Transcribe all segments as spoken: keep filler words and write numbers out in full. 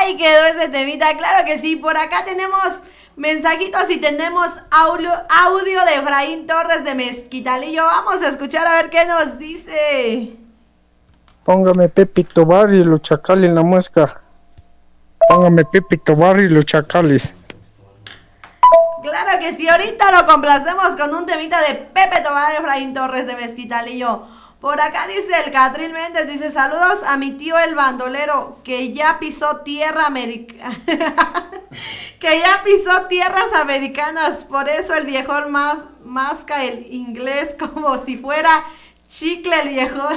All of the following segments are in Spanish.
Ahí quedó ese temita, claro que sí. Por acá tenemos mensajitos y tenemos audio, audio de Efraín Torres de Mezquitalillo. Vamos a escuchar a ver qué nos dice. Póngame Pepito Barrio y los chacales en la muesca. Póngame Pepito Barrio y los chacales. Claro que sí, ahorita lo complacemos con un temita de Pepe Tobar, Efraín Torres de Mezquitalillo. Por acá dice el Catril Méndez, dice saludos a mi tío el bandolero, que ya pisó tierra americana, que ya pisó tierras americanas, por eso el viejón más masca el inglés como si fuera chicle el viejón.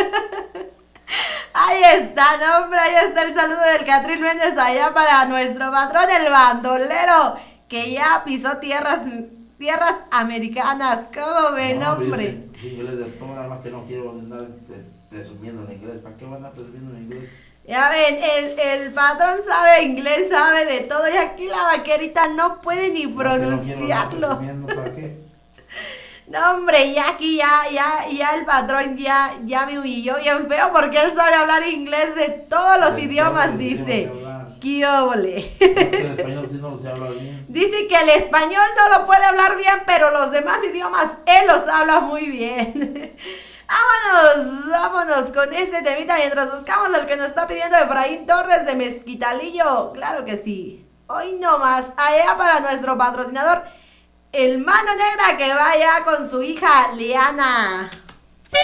Ahí está, no hombre, ahí está el saludo del Catril Méndez allá para nuestro patrón el bandolero, que ya pisó tierras tierras americanas. ¿Cómo ven, no, hombre? Sí, inglés del todo, nada más que no quiero andar presumiendo en inglés. ¿Para qué van a andar presumiendo en inglés? Ya ven, el, el patrón sabe inglés, sabe de todo, y aquí la vaquerita no puede ni No, pronunciarlo. No, ¿para qué? No, hombre, ya aquí ya, ya, ya el patrón ya, ya me humilló bien feo porque él sabe hablar inglés de todos los de idiomas, todos los dice. ¡Qué óvole! El español sí no lo sé hablar bien. Dice que el español no lo puede hablar bien, pero los demás idiomas él los habla muy bien. Vámonos, vámonos con este temita mientras buscamos el que nos está pidiendo Efraín Torres de Mezquitalillo. Claro que sí. Hoy nomás, allá para nuestro patrocinador, el Mano Negra, que vaya con su hija Liana.